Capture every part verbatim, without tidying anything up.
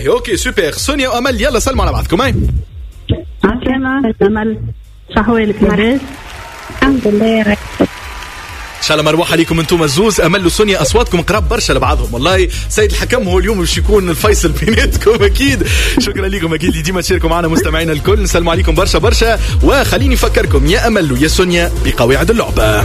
اوكي سوبر. سونيا وامل يلا سلموا على بعضكم. هاي عسلامة امل، شحوالك لاباس؟ الحمد لله. ان شاء الله مروح عليكم انتم الزوز. امل وسونيا اصواتكم قراب برشا لبعضهم والله. سيد الحكم هو اليوم باش يكون الفيصل بيناتكم اكيد. شكرا لكم اكيد اللي ديما تشاركوا معنا مستمعينا الكل. نسلم عليكم برشا برشا. وخليني افكركم يا امل ويا سونيا بقواعد اللعبه.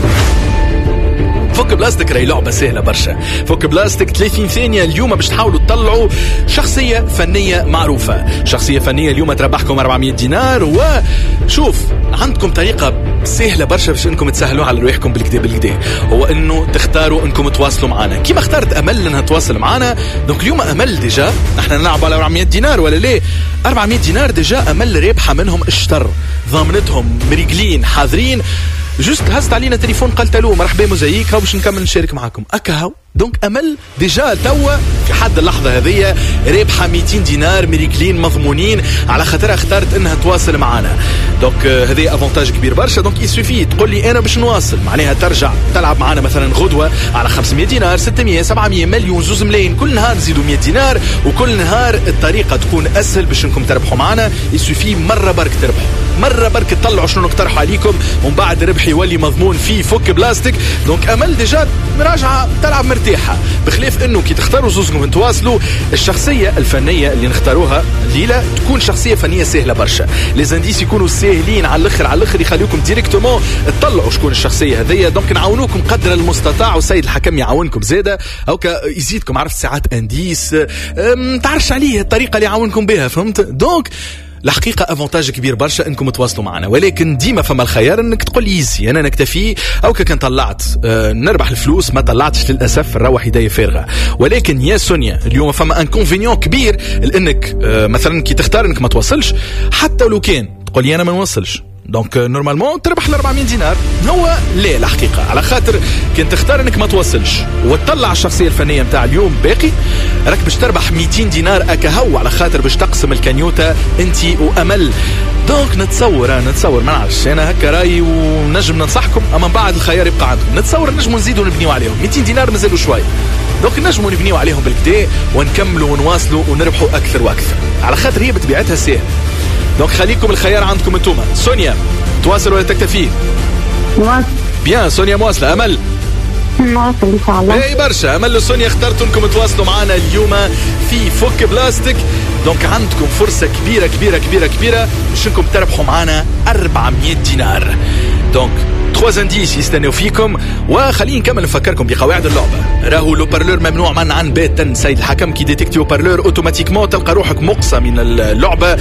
فك بلاستيك راهي لعبة سهلة برشا. فك بلاستيك ثلاثين ثانية اليوم باش تحاولوا تطلعوا شخصية فنية معروفة. شخصية فنية اليوم تربحكم أربعمية دينار. وشوف عندكم طريقة سهلة برشا باش انكم تسهلوا على رواحكم بالكدا بالكدا، هو انه تختاروا انكم تواصلوا معنا كيما اختارت امل انها تواصل معنا. دونك اليوم امل ديجا احنا نلعب على أربعمية دينار ولا ليه؟ أربعمية دينار ديجا امل رابحة منهم اشتر، ضامنتهم مريقلين حاضرين. جست هزت علينا تليفون قالت له مرحبا موزايك هاو باش نكمل نشارك معكم اكا هاو. دونك امل ديجا توا في حد اللحظه هذه رابحه مئتين دينار مريكلين مضمونين على خاطرها اختارت انها تواصل معنا. دونك هذه افونتاج كبير برشا. دونك يسوفي تقول لي انا باش نواصل معناها ترجع تلعب معنا مثلا غدوه على خمسمية دينار ستمية سبعمية مليون زوز ملايين كل نهار نزيدوا مية دينار، وكل نهار الطريقه تكون اسهل باش انكم تربحوا معنا. يسوفي مره برك تربحوا مره برك تطلعوا شنو نقترحوا عليكم ومن بعد ربح يولي مضمون في فك بلاستيك. دونك امل ديجا راجعه تلعب مرتاحه، بخلاف انه كي تختاروا زوزكم تواصلوا الشخصيه الفنيه اللي نختاروها ليلى تكون شخصيه فنيه سهله برشا. لي زانديس يكونوا ساهلين على الاخر على الاخر يخليكم ديريكتومون تطلعوا شكون الشخصيه هذيا. دونك نعاونوكم قدر المستطاع والسيد الحكم يعاونكم زاده هكا يزيدكم عرفت ساعات انديس تعرش عليه الطريقه اللي يعاونكم بها فهمت. دونك الحقيقة افونتاج كبير برشا انكم تواصلوا معنا، ولكن ديما فما الخيار انك تقول لي يزي انا نكتفي او كان طلعت آه نربح الفلوس ما طلعتش للاسف نروح يدي فارغه. ولكن يا سونيا اليوم فما انكونفينيون كبير لانك آه مثلا كي تختار انك ما توصلش حتى لو كان تقول لي انا ما نوصلش دونك نورمالمون تربح ال أربعمية دينار. هو لا الحقيقه على خاطر كنت تختار انك ما توصلش وتطلع الشخصيه الفنيه نتاع اليوم باقي راك باش تربح مئتين دينار اكهو على خاطر باش تقسم الكنيوته انت وامل. دونك نتصور انا نتصور ما نعرفش انا هكا راي ونجم ننصحكم اما بعد الخيار يبقى عندكم. نتصور نجموا نزيدوا نبنيو عليهم مئتين دينار مازالوا شويه. دونك نجموا نبنيو عليهم بالكدا ونكملوا ونواصلوا ونربحوا اكثر واكثر على خاطر هي بطبيعتها سهل. دونك خليكم الخيار عندكم انتوما. سونيا تواصل ولا تكتفي؟ نواصل. بيان سونيا مواصلة. أمل نواصل إن شاء الله. اي برشا. أمل وسونيا اخترتوا انكم تواصلوا معنا اليوم في فك بلاستيك. دونك عندكم فرصة كبيرة كبيرة كبيرة كبيرة باش انكم تربحوا معنا أربعمية دينار. دونك ثلاثة انديس يستنوا فيكم. وخلينا نكمل نفكركم بقواعد اللعبه. راهو لو بارلور ممنوع منعا باتا. سيد الحكم كي ديتكتيو بارلور اوتوماتيكمون تلقى روحك مقصى من اللعبه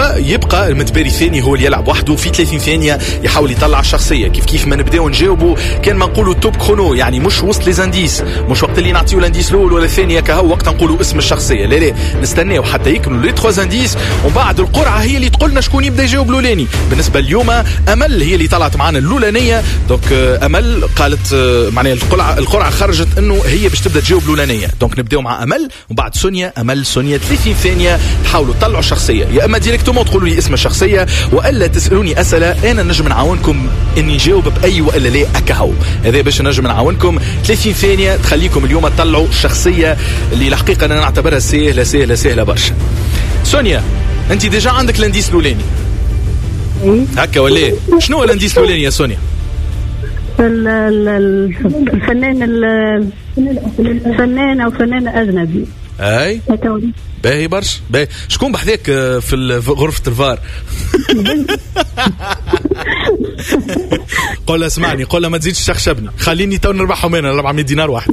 ويبقى المتباري الثاني هو اللي يلعب وحده في ثلاثين ثانيه يحاول يطلع الشخصيه. كيف كيف ما نبداو نجاوبوا كان ما نقولوا توب كرونو يعني مش وسط لي زانديس مش وقت اللي نعطيو الانديس الاول ولا الثاني كهو وقت نقولوا اسم الشخصيه. لا لا نستناو حتى يكملوا لي ثلاثة انديس ومن بعد القرعه هي اللي تقول لنا شكون يبدا يجاوب الاولاني. بالنسبه اليوم امل هي اللي طلعت معنا الاولانيه. دونك امل قالت معناها القرعه القرعه خرجت انه هي باش تبدا تجاوب الاولانيه. دونك نبداو مع امل ومن بعد سونيا. امل سونيا ثلاثين ثانيه تحاولوا تطلعوا الشخصيه يا اما ديريكتومون تقولوا لي اسم الشخصيه والا تسالوني اسئله انا نجم نعاونكم اني نجاوب باي والا لا اكهو. هذا باش نجم نعاونكم ثلاثين ثانيه تخليكم اليوم تطلعوا الشخصيه اللي الحقيقه انا نعتبرها سهله سهله سهله برشا. سونيا انت ديجا عندك الانديس الاولاني هكا ولا شنو هو الانديس الاولاني يا سونيا؟ الفنان الفنان او فنانه اجنبي. اي باهي برش باهي. شكون بحذاك في غرفه الفار؟ قول اسمعني قول ما تزيدش تشخشبني خليني تو نربحهم انا أربعمية دينار واحد.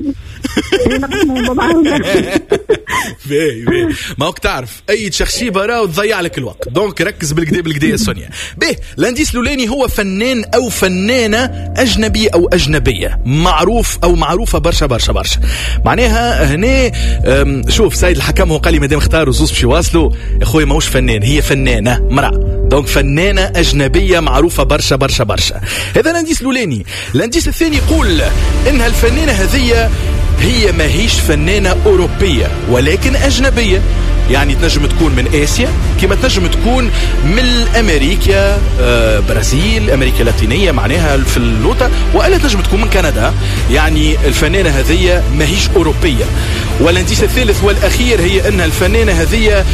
باهي باهي ما هوك تعرف اي تشخشيبه راه تضيع لك الوقت. دونك ركز بالكدا بالكدا يا سونيا. باهي الانديس الاولاني هو فنان او فنانه اجنبي او اجنبيه معروف او معروفه برشا برشا برشا. معناها هنا شوف سيد الحكم هو قال لي مادام اختاروا زوز باش يواصلوا يا خويا ماهوش فنان هي فنانه مرأة. دونك فنانه اجنبيه معروفه برشا برشا برشا. هذا الانديس الاولاني. الانديس الثاني يقول انها الفنانه هذه هي ماهيش فنانه اوروبيه ولكن اجنبيه. يعني تنجم تكون من آسيا كما تنجم تكون من أمريكا، آه برازيل، أمريكا اللاتينية معناها في اللوطة، وإلا تنجم تكون من كندا. يعني الفنانة هذه ماهيش أوروبية. والانديس الثالث والأخير هي أن الفنانة هذه